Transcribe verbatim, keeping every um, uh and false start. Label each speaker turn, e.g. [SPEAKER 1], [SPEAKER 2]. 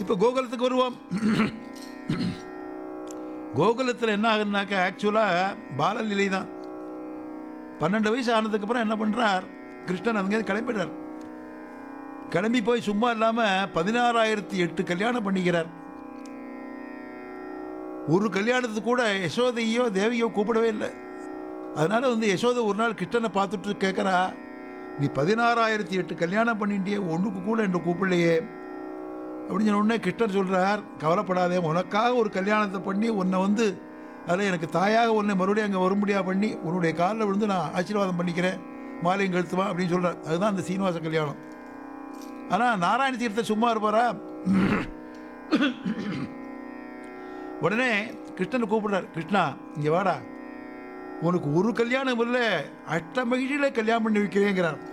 [SPEAKER 1] இப்போ கோகுலத்துக்கு வருவோம். கோகுலத்தில் என்ன ஆகுதுனாக்கா ஆக்சுவலாக பாலலீலை தான். பன்னெண்டு வயசு ஆனதுக்கப்புறம் என்ன பண்ணுறார் கிருஷ்ணன், அங்கேருந்து கிளம்பிடுறார். கிளம்பி போய் சும்மா இல்லாமல் பதினாறாயிரத்தி எட்டு கல்யாணம் பண்ணிக்கிறார். ஒரு கல்யாணத்துக்கு கூட யசோதையோ தேவியோ கூப்பிடவே இல்லை. அதனால் வந்து யசோதை ஒரு நாள் கிருஷ்ணனை பார்த்துட்டு கேட்குறா, நீ பதினாறாயிரத்தி எட்டு கல்யாணம் பண்ணிட்டியே, ஒன்றுக்கு கூட என்னை கூப்பிடலையே அப்படின்னு சொன்ன உடனே கிருஷ்ணர் சொல்கிறார், கவலைப்படாதே, உனக்காக ஒரு கல்யாணத்தை பண்ணி உன்னை வந்து அதில் எனக்கு தாயாக உன்னை மறுபடியும் அங்கே வரும்படியாக பண்ணி உன்னுடைய காலில் விழுந்து நான் ஆசீர்வாதம் பண்ணிக்கிறேன், மாலையும் கழுத்துவா அப்படின்னு சொல்கிறார். அதுதான் அந்த சீனிவாச கல்யாணம். ஆனால் நாராயண தீர்த்த சும்மா இருப்பாரா? உடனே கிருஷ்ணனை கூப்பிடுறார், கிருஷ்ணா இங்கே வாடா, உனக்கு ஒரு கல்யாணம் இல்லை, அஷ்ட மகிழ்ச்சியில் கல்யாணம் பண்ணி வைக்கிறேங்கிறார்.